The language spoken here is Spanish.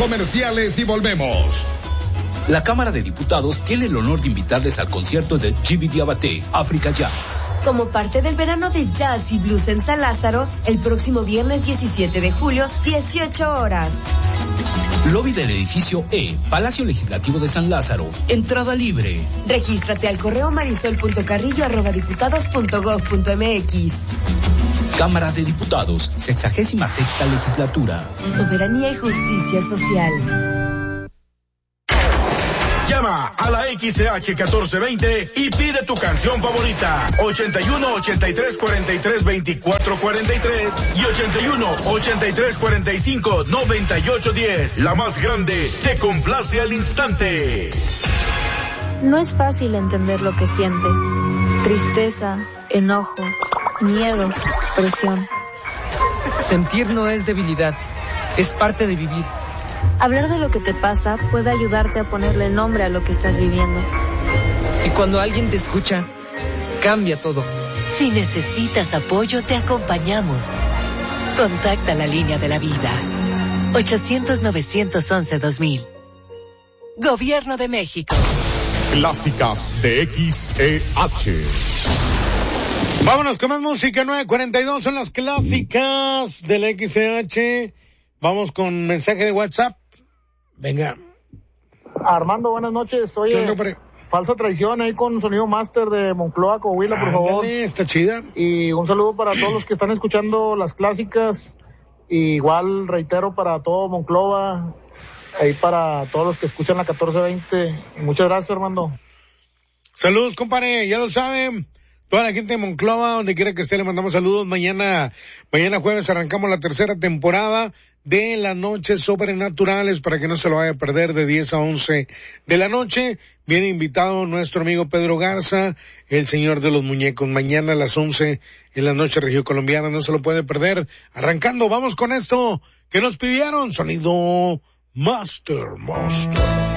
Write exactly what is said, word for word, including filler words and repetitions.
comerciales y volvemos. La Cámara de Diputados tiene el honor de invitarles al concierto de Djiby Diabaté, África Jazz. Como parte del verano de jazz y blues en San Lázaro, el próximo viernes diecisiete de julio, dieciocho horas. Lobby del edificio E, Palacio Legislativo de San Lázaro. Entrada libre. Regístrate al correo marisol punto carrillo arroba diputados punto gob punto mx. Cámara de Diputados, sexagésima sexta legislatura. Soberanía y justicia social. Llama a la X C H catorce veinte y pide tu canción favorita. ochenta y uno, ochenta y tres, cuarenta y tres, veinticuatro, cuarenta y tres y ochenta y uno, ochenta y tres, cuarenta y cinco, noventa y ocho, diez. La más grande te complace al instante. No es fácil entender lo que sientes. Tristeza, enojo, miedo, presión. Sentir no es debilidad, es parte de vivir. Hablar de lo que te pasa puede ayudarte a ponerle nombre a lo que estás viviendo. Y cuando alguien te escucha, cambia todo. Si necesitas apoyo, te acompañamos. Contacta la línea de la vida. ochocientos, novecientos once, dos mil. Gobierno de México. Clásicas de X E H. Vámonos con más música. Nueve cuarenta y dos son las clásicas del X E H. Vamos con mensaje de WhatsApp. Venga. Armando, buenas noches. Oye, falsa traición ahí con Sonido Master de Moncloa, Coahuila, por Ándale, favor. Está chida. Y un saludo para todos los que están escuchando las clásicas. Y igual reitero para todo Monclova, ahí para todos los que escuchan la catorce veinte. Muchas gracias, Armando. Saludos, compadre, ya lo saben. Toda la gente de Monclova, donde quiera que esté, le mandamos saludos. Mañana, mañana jueves arrancamos la tercera temporada de las noches sobrenaturales para que no se lo vaya a perder de diez a once de la noche. Viene invitado nuestro amigo Pedro Garza, el señor de los muñecos. Mañana a las once en la noche región colombiana, no se lo puede perder. Arrancando, vamos con esto que nos pidieron. Sonido Master, Master.